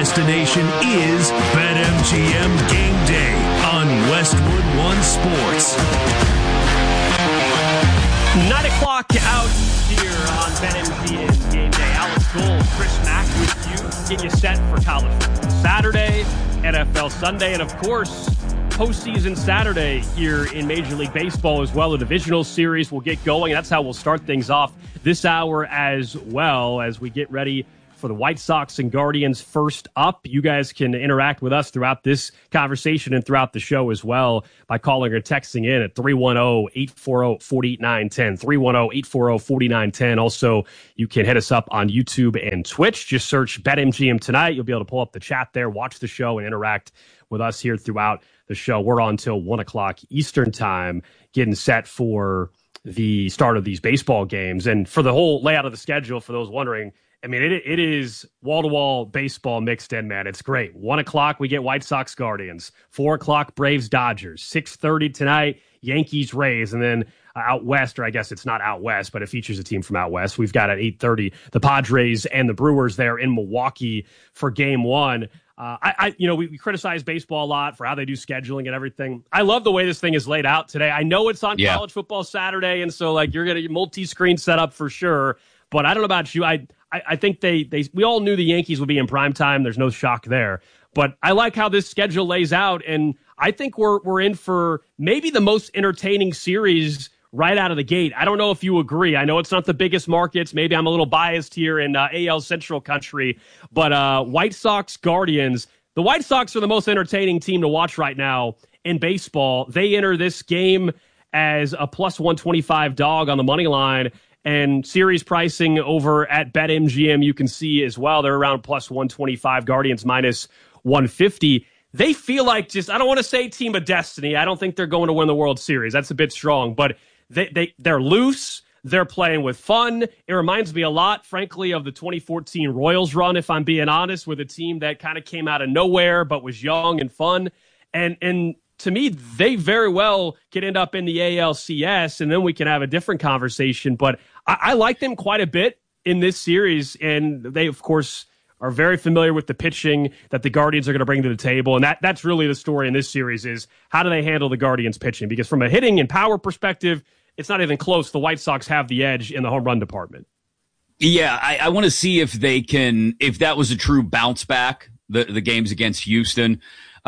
destination is BetMGM Game Day on Westwood One Sports. 9 o'clock out here on BetMGM Game Day. Alex Gold, Chris Mack with you. Get you set for college football Saturday, NFL Sunday, and of course, postseason Saturday here in Major League Baseball as well. A divisional series will get going. That's how we'll start things off this hour as well as we get ready for the White Sox and Guardians first up. You guys can interact with us throughout this conversation and throughout the show as well by calling or texting in at 310-840-4910, 310-840-4910. Also, you can hit us up on YouTube and Twitch. Just search BetMGM Tonight. You'll be able to pull up the chat there, watch the show, and interact with us here throughout the show. We're on till 1 o'clock Eastern time, getting set for the start of these baseball games. And for the whole layout of the schedule, for those wondering, I mean, it is wall-to-wall baseball mixed in, man. It's great. 1 o'clock, we get White Sox Guardians. 4 o'clock, Braves Dodgers. 6:30 tonight, Yankees Rays. And then out west, or I guess it's not out west, but it features a team from out west. We've got at 8:30 the Padres and the Brewers there in Milwaukee for game one. We criticize baseball a lot for how they do scheduling and everything. I love the way this thing is laid out today. I know it's on college football Saturday, and so you're going to get multi-screen setup for sure. But I don't know about you. I think we all knew the Yankees would be in prime time. There's no shock there. But I like how this schedule lays out, and I think we're in for maybe the most entertaining series right out of the gate. I don't know if you agree. I know it's not the biggest markets. Maybe I'm a little biased here in AL Central country, but White Sox Guardians, the White Sox are the most entertaining team to watch right now in baseball. They enter this game as a plus 125 dog on the money line, and series pricing over at BetMGM you can see as well. They're around plus 125, Guardians minus 150. They feel like I don't want to say team of destiny. I don't think they're going to win the World Series. That's a bit strong, but they're loose. They're playing with fun. It reminds me a lot, frankly, of the 2014 Royals run, if I'm being honest, with a team that kind of came out of nowhere but was young and fun. And to me, they very well could end up in the ALCS, and then we can have a different conversation. But I like them quite a bit in this series, and they, of course, are very familiar with the pitching that the Guardians are going to bring to the table. And that's really the story in this series is how do they handle the Guardians pitching? Because from a hitting and power perspective, it's not even close. The White Sox have the edge in the home run department. Yeah, I want to see if that was a true bounce back, the games against Houston,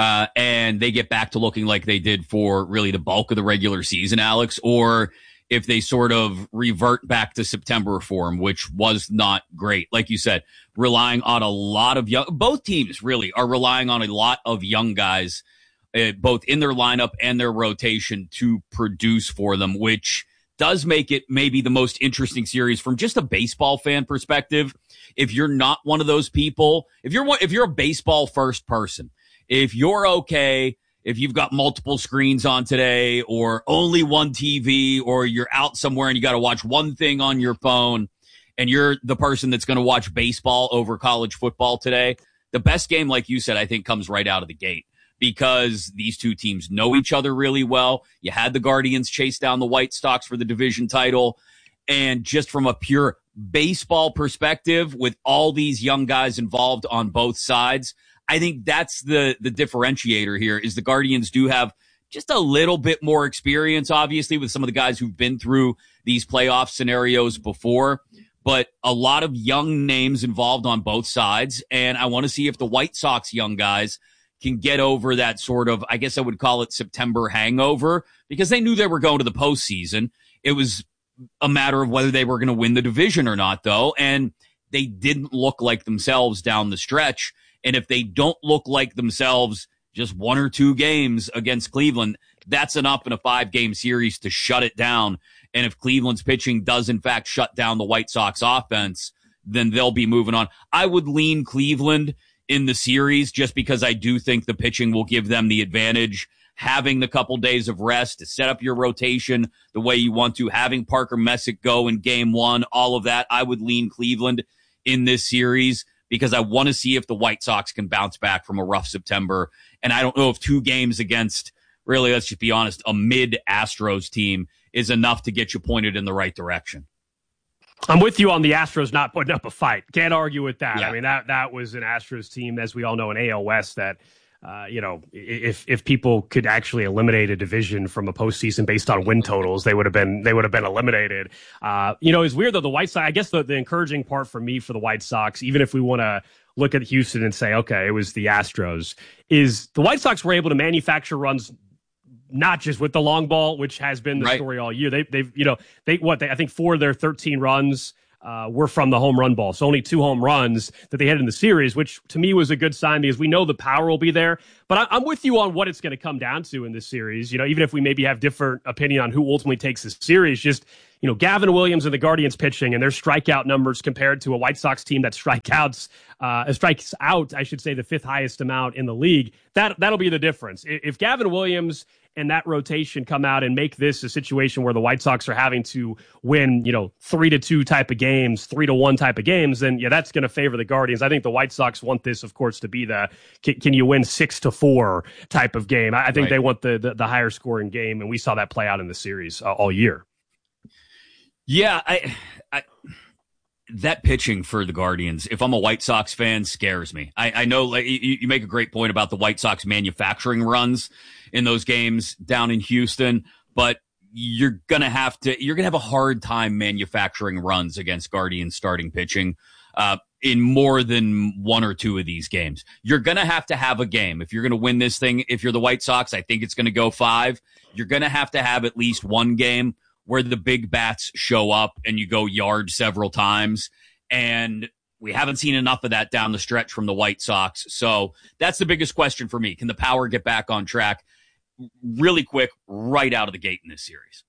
and they get back to looking like they did for really the bulk of the regular season, Alex, or if they sort of revert back to September form, which was not great. Like you said, relying on a lot of both teams really are relying on a lot of young guys, both in their lineup and their rotation to produce for them, which does make it maybe the most interesting series from just a baseball fan perspective. If you're not one of those people, if you're a baseball first person, if you're okay, if you've got multiple screens on today or only one TV, or you're out somewhere and you got to watch one thing on your phone and you're the person that's going to watch baseball over college football today, the best game, like you said, I think comes right out of the gate because these two teams know each other really well. You had the Guardians chase down the White Sox for the division title. And just from a pure baseball perspective, with all these young guys involved on both sides, I think that's the differentiator here is the Guardians do have just a little bit more experience, obviously, with some of the guys who've been through these playoff scenarios before, but a lot of young names involved on both sides. And I want to see if the White Sox young guys can get over that sort of, I guess I would call it September hangover, because they knew they were going to the postseason. It was a matter of whether they were going to win the division or not, though. And they didn't look like themselves down the stretch. And if they don't look like themselves just one or two games against Cleveland, that's enough in a 5-game series to shut it down. And if Cleveland's pitching does, in fact, shut down the White Sox offense, then they'll be moving on. I would lean Cleveland in the series just because I do think the pitching will give them the advantage. Having the couple days of rest to set up your rotation the way you want to, having Parker Messick go in game one, all of that, I would lean Cleveland in this series, because I want to see if the White Sox can bounce back from a rough September. And I don't know if 2 games against, really, let's just be honest, a mid-Astros team is enough to get you pointed in the right direction. I'm with you on the Astros not putting up a fight. Can't argue with that. Yeah. I mean, that was an Astros team, as we all know, in AL West that, if people could actually eliminate a division from a postseason based on win totals, they would have been eliminated. It's weird though. The White Sox, I guess the encouraging part for me for the White Sox, even if we want to look at Houston and say, okay, it was the Astros, is the White Sox were able to manufacture runs not just with the long ball, which has been the story all year. I think 4 of their 13 runs were from the home run ball. So only 2 home runs that they had in the series, which to me was a good sign because we know the power will be there. But I'm with you on what it's going to come down to in this series. Even if we maybe have different opinion on who ultimately takes this series, just, Gavin Williams and the Guardians pitching and their strikeout numbers compared to a White Sox team that strikes out, I should say, the 5th highest amount in the league. That'll be the difference. If Gavin Williams and that rotation come out and make this a situation where the White Sox are having to win, 3-2 type of games, 3-1 type of games, then that's going to favor the Guardians. I think the White Sox want this, of course, to be the can you win 6-4 type of game. I think they want the higher scoring game, and we saw that play out in the series all year. Yeah, that pitching for the Guardians, if I'm a White Sox fan, scares me. I know, like, you make a great point about the White Sox manufacturing runs in those games down in Houston, but you're gonna have a hard time manufacturing runs against Guardians starting pitching in more than 1 or 2 of these games. You're gonna have a game if you're gonna win this thing. If you're the White Sox, I think it's gonna go 5. You're gonna have at least one game where the big bats show up and you go yard several times. And we haven't seen enough of that down the stretch from the White Sox. So that's the biggest question for me. Can the power get back on track really quick right out of the gate in this series?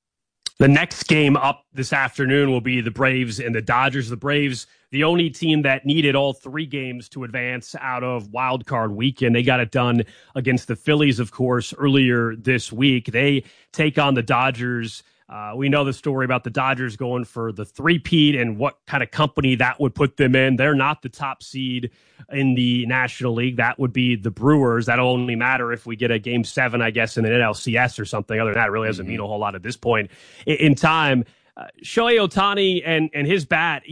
The next game up this afternoon will be the Braves and the Dodgers. The Braves, the only team that needed all 3 games to advance out of wild card weekend. They got it done against the Phillies, of course, earlier this week. They take on the Dodgers. We know the story about the Dodgers going for the 3-peat and what kind of company that would put them in. They're not the top seed in the National League. That would be the Brewers. That'll only matter if we get a Game 7, I guess, in an NLCS or something. Other than that, it really doesn't mean a whole lot at this point in time. Shohei Ohtani and his bat,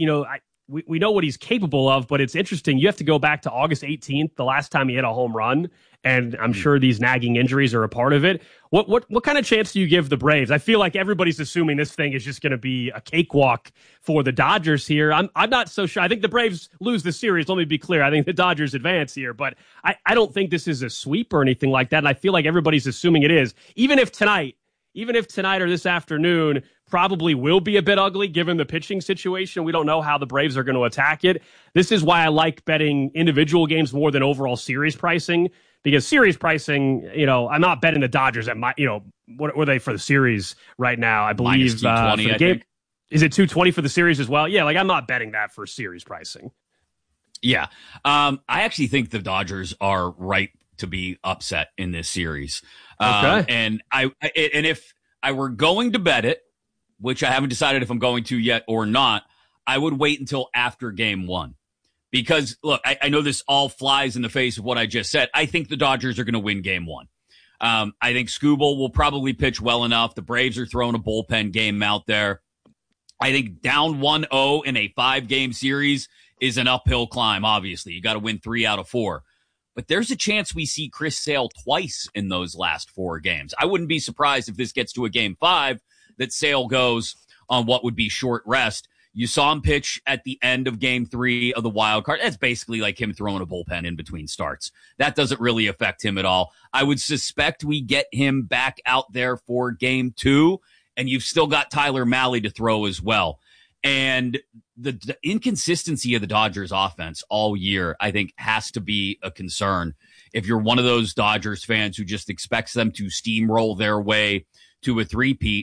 we know what he's capable of, but it's interesting. You have to go back to August 18th, the last time he hit a home run. And I'm sure these nagging injuries are a part of it. What kind of chance do you give the Braves? I feel like everybody's assuming this thing is just going to be a cakewalk for the Dodgers here. I'm not so sure. I think the Braves lose the series. Let me be clear. I think the Dodgers advance here, but I don't think this is a sweep or anything like that. And I feel like everybody's assuming it is. Even if tonight or this afternoon probably will be a bit ugly given the pitching situation, we don't know how the Braves are going to attack it. This is why I like betting individual games more than overall series pricing. Because series pricing, I'm not betting the Dodgers at what were they for the series right now? I believe -220, I think. Is it 220 for the series as well? Yeah, I'm not betting that for series pricing. Yeah. I actually think the Dodgers are ripe to be upset in this series. Okay. And if I were going to bet it, which I haven't decided if I'm going to yet or not, I would wait until after Game 1. Because, look, I know this all flies in the face of what I just said. I think the Dodgers are going to win Game 1. I think Skubal will probably pitch well enough. The Braves are throwing a bullpen game out there. I think down 1-0 in a 5-game series is an uphill climb, obviously. You got to win 3 out of 4. But there's a chance we see Chris Sale twice in those last 4 games. I wouldn't be surprised if this gets to a Game 5 that Sale goes on what would be short rest. You saw him pitch at the end of Game 3 of the wild card. That's basically like him throwing a bullpen in between starts. That doesn't really affect him at all. I would suspect we get him back out there for Game 2, and you've still got Tyler Mahle to throw as well. And the inconsistency of the Dodgers offense all year, I think, has to be a concern. If you're one of those Dodgers fans who just expects them to steamroll their way to a 3-peat,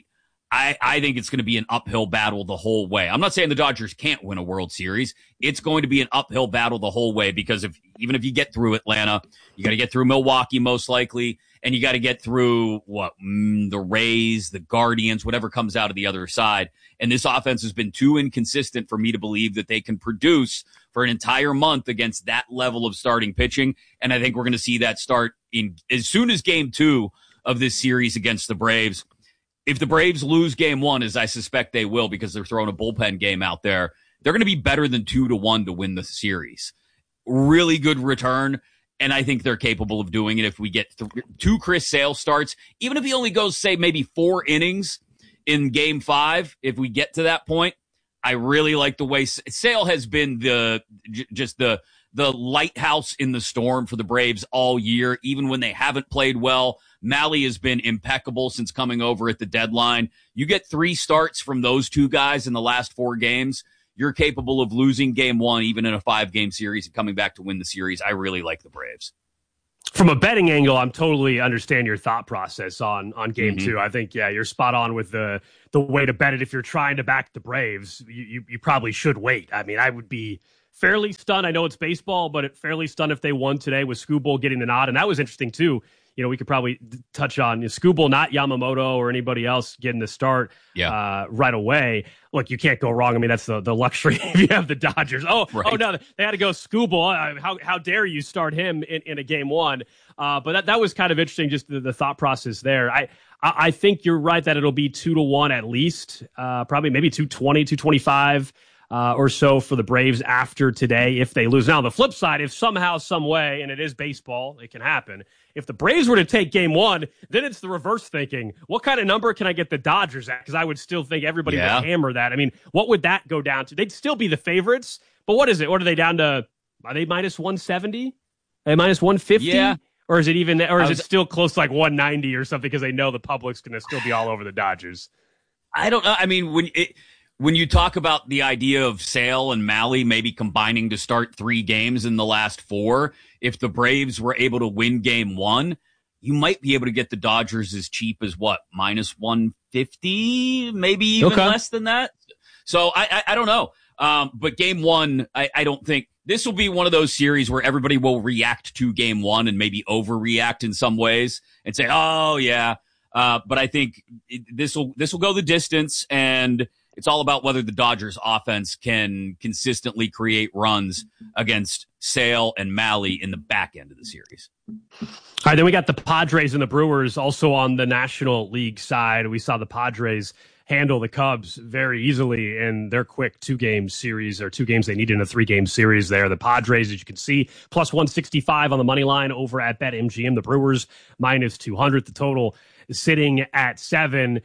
I think it's going to be an uphill battle the whole way. I'm not saying the Dodgers can't win a World Series. It's going to be an uphill battle the whole way because even if you get through Atlanta, you got to get through Milwaukee most likely, and you got to get through the Rays, the Guardians, whatever comes out of the other side. And this offense has been too inconsistent for me to believe that they can produce for an entire month against that level of starting pitching. And I think we're going to see that start in as soon as Game 2 of this series against the Braves. if the Braves lose game one, as I suspect they will because they're throwing a bullpen game out there, they're going to be better than 2-1 to win the series. Really good return, and I think they're capable of doing it if we get 2 Chris Sale starts. Even if he only goes, say, maybe 4 innings in game 5, if we get to that point, I really like the way Sale has been the lighthouse in the storm for the Braves all year, even when they haven't played well. Mahle has been impeccable since coming over at the deadline. You get 3 starts from those 2 guys in the last 4 games, you're capable of losing game 1, even in a 5-game series, and coming back to win the series. I really like the Braves. From a betting angle, I'm totally understand your thought process on game 2. I think, you're spot on with the way to bet it. If you're trying to back the Braves, you probably should wait. I mean, I would be fairly stunned. I know it's baseball, but fairly stunned if they won today with Skubal getting the nod. And that was interesting, too. We could probably touch on Skubal, not Yamamoto or anybody else getting the start right away. Look, you can't go wrong. I mean, that's the luxury if you have the Dodgers. Oh, no, they had to go Skubal. How dare you start him in a game 1? But that was kind of interesting, just the thought process there. I think you're right that it'll be 2-1 at least, probably maybe 220, 225. Or so for the Braves after today if they lose. Now, on the flip side, if somehow, some way, and it is baseball, it can happen. If the Braves were to take game 1, then it's the reverse thinking. What kind of number can I get the Dodgers at? Because I would still think everybody would hammer that. I mean, what would that go down to? They'd still be the favorites, but what is it? What are they down to? Are they minus 170? Are they minus 150? Yeah. Or is it even? Or is it still close to like 190 or something? Because they know the public's going to still be all over the Dodgers. I don't know. I mean, when you talk about the idea of Sale and Mahle maybe combining to start 3 games in the last 4, if the Braves were able to win game 1, you might be able to get the Dodgers as cheap as what, minus 150, maybe even less than that. So I don't know. But game 1, I don't think this will be one of those series where everybody will react to game 1 and maybe overreact in some ways and say, oh yeah. But I think this will go the distance, and it's all about whether the Dodgers offense can consistently create runs against Sale and Mahle in the back end of the series. All right, then we got the Padres and the Brewers also on the National League side. We saw the Padres handle the Cubs very easily in their quick 2-game series, or 2 games they needed in a 3-game series there. The Padres, as you can see, plus 165 on the money line over at BetMGM. The Brewers minus 200. The total sitting at 7.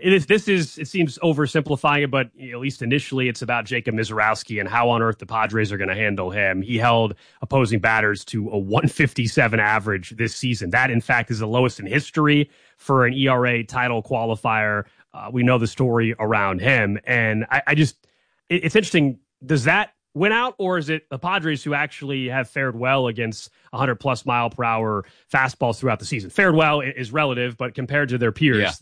It seems oversimplifying it, but at least initially it's about Jacob Misiorowski and how on earth the Padres are going to handle him. He held opposing batters to a 157 average this season. That, in fact, is the lowest in history for an ERA title qualifier. We know the story around him. And it's interesting. Does that win out, or is it the Padres who actually have fared well against 100+ mile per hour fastballs throughout the season? Fared well is relative, but compared to their peers,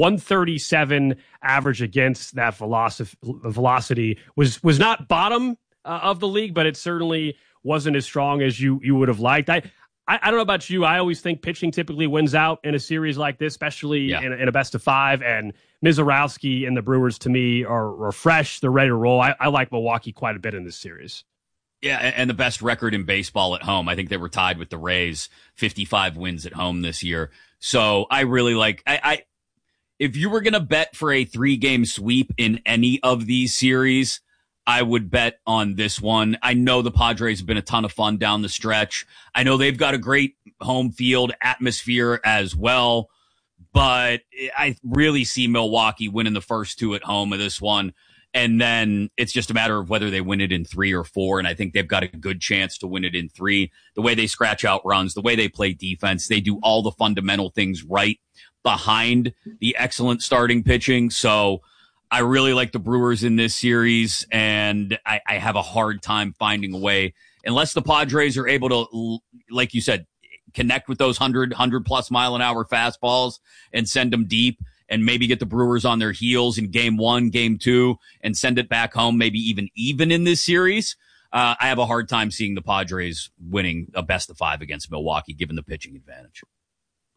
137 average against that velocity was not bottom of the league, but it certainly wasn't as strong as you would have liked. I don't know about you. I always think pitching typically wins out in a series like this, especially in a best of 5. And Misiorowski and the Brewers, to me, are fresh. They're ready to roll. I like Milwaukee quite a bit in this series. Yeah, and the best record in baseball at home. I think they were tied with the Rays, 55 wins at home this year. So I really like if you were going to bet for a 3-game sweep in any of these series, I would bet on this one. I know the Padres have been a ton of fun down the stretch. I know they've got a great home field atmosphere as well, but I really see Milwaukee winning the first 2 at home of this one. And then it's just a matter of whether they win it in 3 or 4. And I think they've got a good chance to win it in 3. The way they scratch out runs, the way they play defense, they do all the fundamental things right behind the excellent starting pitching. So I really like the Brewers in this series, and I have a hard time finding a way, unless the Padres are able to, like you said, connect with those 100+ mile an hour fastballs and send them deep, and maybe get the Brewers on their heels in game 1, game 2, and send it back home, maybe even in this series. I have a hard time seeing the Padres winning a best of 5 against Milwaukee, given the pitching advantage.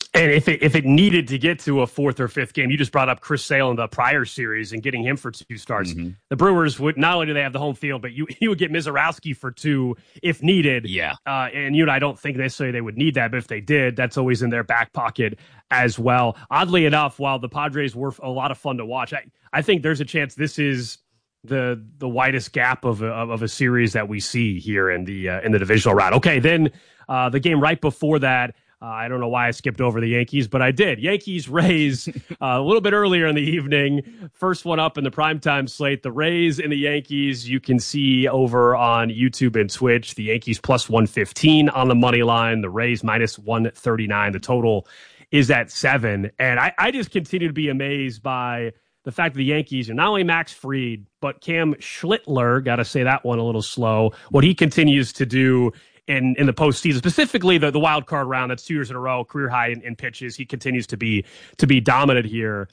And if it needed to get to a fourth or fifth game, you just brought up Chris Sale in the prior series and getting him for 2 starts. Mm-hmm. The Brewers would not only do they have the home field, but you would get Mizorowski for 2 if needed. Yeah. And I don't think necessarily they would need that, but if they did, that's always in their back pocket as well. Oddly enough, while the Padres were a lot of fun to watch, I think there's a chance this is the widest gap of a series that we see here in the divisional round. Okay, then the game right before that. I don't know why I skipped over the Yankees, but I did. Yankees-Rays a little bit earlier in the evening. First one up in the primetime slate. The Rays and the Yankees, you can see over on YouTube and Twitch. The Yankees plus 115 on the money line. The Rays minus 139. The total is at 7. And I just continue to be amazed by the fact that the Yankees are not only Max Fried, but Cam Schlittler, got to say that one a little slow, what he continues to do in the postseason, specifically the wild card round. That's 2 years in a row, career high in pitches. He continues to be dominant here.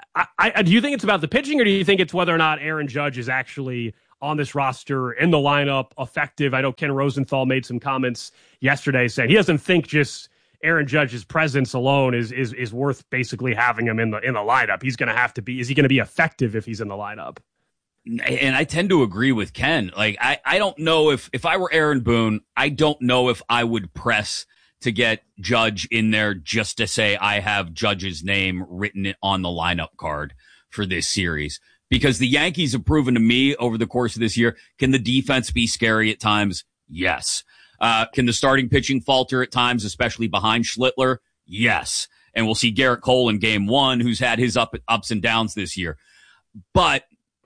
Do you think it's about the pitching, or do you think it's whether or not Aaron Judge is actually on this roster in the lineup effective? I know Ken Rosenthal made some comments yesterday saying he doesn't think just Aaron Judge's presence alone is worth basically having him in the lineup. He's going to have to be. Is he going to be effective if he's in the lineup? And I tend to agree with Ken. Like, I don't know if I were Aaron Boone, I don't know if I would press to get Judge in there just to say I have Judge's name written on the lineup card for this series. Because the Yankees have proven to me over the course of this year, can the defense be scary at times? Yes. Can the starting pitching falter at times, especially behind Schlittler? Yes. And we'll see Garrett Cole in game 1, who's had his ups and downs this year. But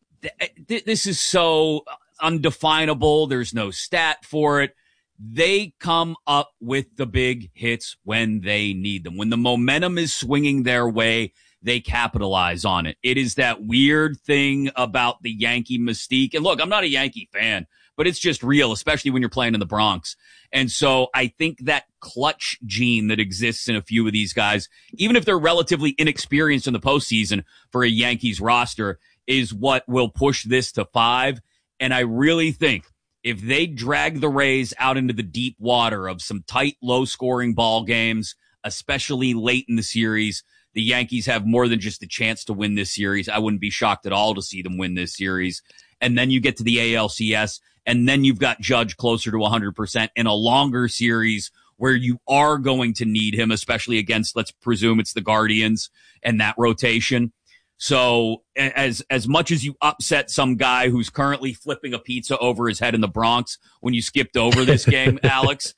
this is so undefinable. There's no stat for it. They come up with the big hits when they need them. When the momentum is swinging their way, they capitalize on it. It is that weird thing about the Yankee mystique. And look, I'm not a Yankee fan, but it's just real, especially when you're playing in the Bronx. And so I think that clutch gene that exists in a few of these guys, even if they're relatively inexperienced in the postseason for a Yankees roster, is what will push this to 5. And I really think if they drag the Rays out into the deep water of some tight, low-scoring ball games, especially late in the series, the Yankees have more than just a chance to win this series. I wouldn't be shocked at all to see them win this series. And then you get to the ALCS, and then you've got Judge closer to 100% in a longer series where you are going to need him, especially against, let's presume it's the Guardians and that rotation. So as much as you upset some guy who's currently flipping a pizza over his head in the Bronx when you skipped over this game, Alex,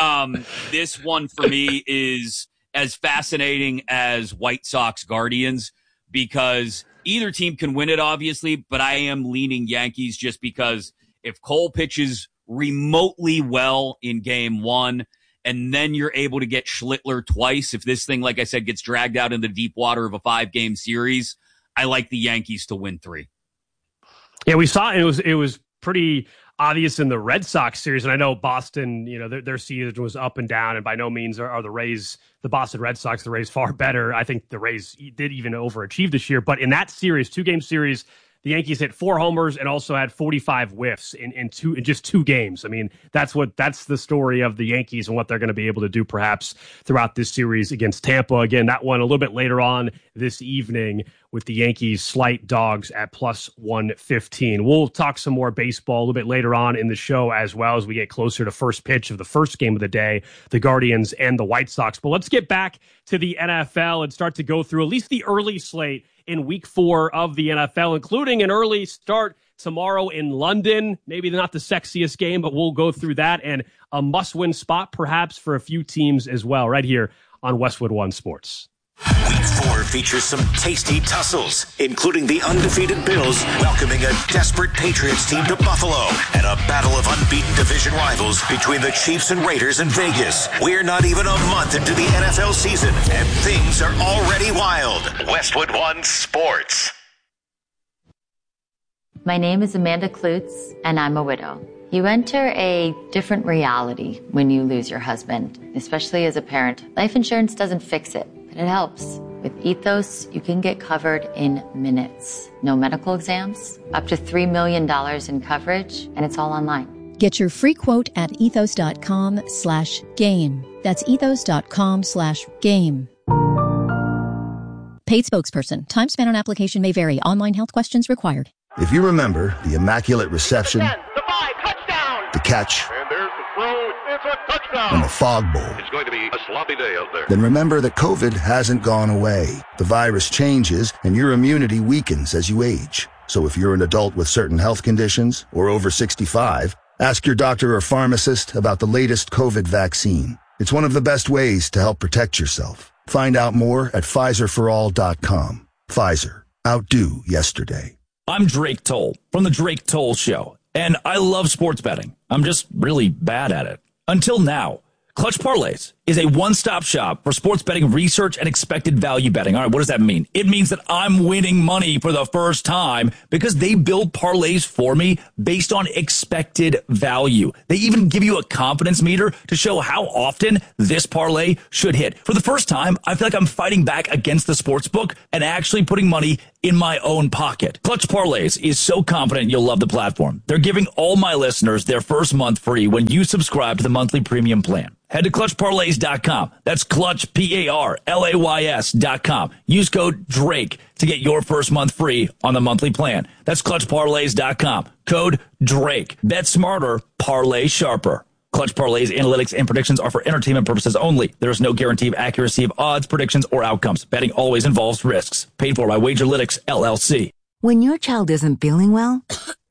this one for me is as fascinating as White Sox Guardians, because either team can win it, obviously, but I am leaning Yankees just because if Cole pitches remotely well in game 1, and then you're able to get Schlittler twice, if this thing, like I said, gets dragged out in the deep water of a 5-game series, I like the Yankees to win 3. Yeah, we saw it was pretty obvious in the Red Sox series, and I know Boston, their season was up and down, and by no means are the Rays, the Boston Red Sox, the Rays far better. I think the Rays did even overachieve this year, but in that series, 2-game series, the Yankees hit 4 homers and also had 45 whiffs in just 2 games. I mean, that's the story of the Yankees and what they're going to be able to do perhaps throughout this series against Tampa. Again, that one a little bit later on this evening with the Yankees slight dogs at plus 115. We'll talk some more baseball a little bit later on in the show as well as we get closer to first pitch of the first game of the day, the Guardians and the White Sox. But let's get back to the NFL and start to go through at least the early slate in week 4 of the NFL, including an early start tomorrow in London. Maybe not the sexiest game, but we'll go through that and a must-win spot perhaps for a few teams as well right here on Westwood One Sports. Week 4 features some tasty tussles, including the undefeated Bills welcoming a desperate Patriots team to Buffalo and a battle of unbeaten division rivals between the Chiefs and Raiders in Vegas. We're not even a month into the NFL season, and things are already wild. Westwood One Sports. My name is Amanda Klutz, and I'm a widow. You enter a different reality when you lose your husband, especially as a parent. Life insurance doesn't fix it, but it helps. With Ethos, you can get covered in minutes. No medical exams, up to $3 million in coverage, and it's all online. Get your free quote at ethos.com/game. That's ethos.com/game. Paid spokesperson. Time spent on application may vary. Online health questions required. If you remember the immaculate reception, 10, the 5, touchdown! The catch, and there's the throw, it's a touchdown! And the fog bowl, it's going to be a sloppy day out there. Then remember that COVID hasn't gone away. The virus changes and your immunity weakens as you age. So if you're an adult with certain health conditions or over 65, ask your doctor or pharmacist about the latest COVID vaccine. It's one of the best ways to help protect yourself. Find out more at PfizerForAll.com. Pfizer. Outdo yesterday. I'm Drake Toll from The Drake Toll Show, and I love sports betting. I'm just really bad at it. Until now. Clutch Parlays is a one-stop shop for sports betting research and expected value betting. All right, what does that mean? It means that I'm winning money for the first time because they build parlays for me based on expected value. They even give you a confidence meter to show how often this parlay should hit. For the first time, I feel like I'm fighting back against the sports book and actually putting money in my own pocket. Clutch Parlays is so confident you'll love the platform. They're giving all my listeners their first month free when you subscribe to the monthly premium plan. Head to ClutchParlays.com. That's Clutch, PARLAYS.com. Use code DRAKE to get your first month free on the monthly plan. That's ClutchParlays.com. Code DRAKE. Bet smarter, parlay sharper. Clutch Parlays analytics and predictions are for entertainment purposes only. There is no guarantee of accuracy of odds, predictions, or outcomes. Betting always involves risks. Paid for by Wagerlytics, LLC. When your child isn't feeling well,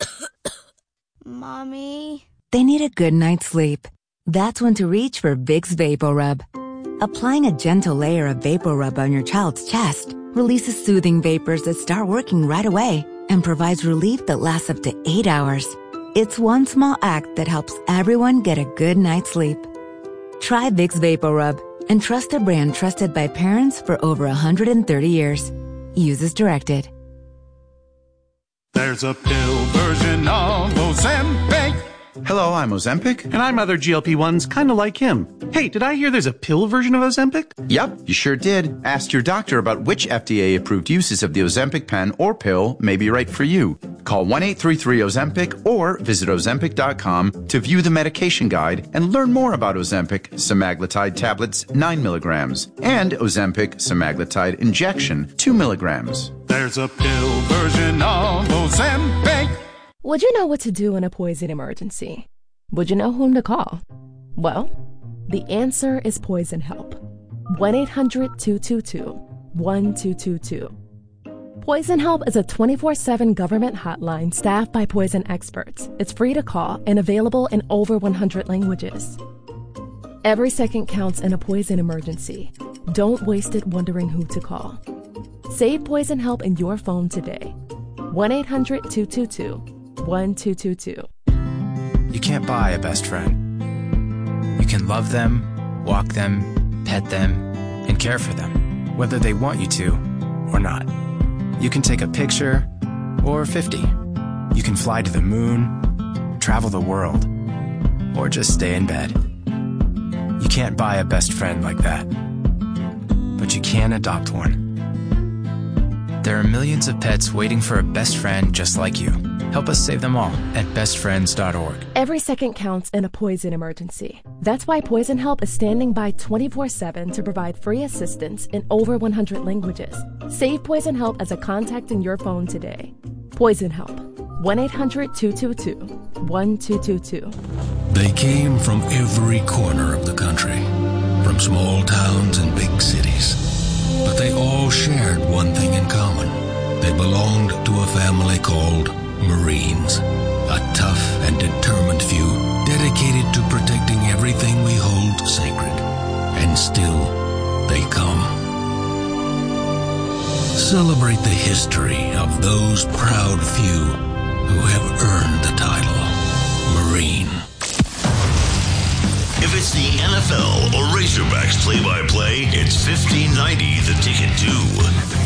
Mommy, they need a good night's sleep. That's when to reach for Vicks VapoRub. Applying a gentle layer of VapoRub on your child's chest releases soothing vapors that start working right away and provides relief that lasts up to 8 hours. It's one small act that helps everyone get a good night's sleep. Try Vicks VapoRub and trust a brand trusted by parents for over 130 years. Use as directed. There's a pill version of Ozempic. Hello, I'm Ozempic. And I'm other GLP-1s kind of like him. Hey, did I hear there's a pill version of Ozempic? Yep, you sure did. Ask your doctor about which FDA-approved uses of the Ozempic pen or pill may be right for you. Call 1-833-OZEMPIC or visit Ozempic.com to view the medication guide and learn more about Ozempic semaglutide tablets 9 milligrams and Ozempic semaglutide injection 2 milligrams. There's a pill version of Ozempic. Would you know what to do in a poison emergency? Would you know whom to call? Well, the answer is Poison Help. 1-800-222-1222. Poison Help is a 24/7 government hotline staffed by poison experts. It's free to call and available in over 100 languages. Every second counts in a poison emergency. Don't waste it wondering who to call. Save Poison Help in your phone today. 1-800-222-1222. You can't buy a best friend. You can love them, walk them, pet them, and care for them, whether they want you to or not. You can take a picture or 50. You can fly to the moon, travel the world, or just stay in bed. You can't buy a best friend like that, but you can adopt one. There are millions of pets waiting for a best friend just like you. Help us save them all at bestfriends.org. Every second counts in a poison emergency. That's why Poison Help is standing by 24/7 to provide free assistance in over 100 languages. Save Poison Help as a contact in your phone today. Poison Help. 1-800-222-1222. They came from every corner of the country, from small towns and big cities. But they all shared one thing in common. They belonged to a family called Marines, a tough and determined few dedicated to protecting everything we hold sacred. And still, they come. Celebrate the history of those proud few who have earned the title Marine. If it's the NFL or Razorbacks play-by-play, it's 1590 The Ticket too.